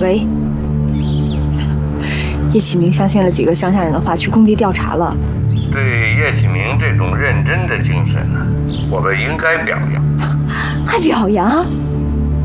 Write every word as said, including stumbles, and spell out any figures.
喂，叶启明相信了几个乡下人的话，去工地调查了。 对叶启明这种认真的精神呢，我们应该表扬。 还表扬？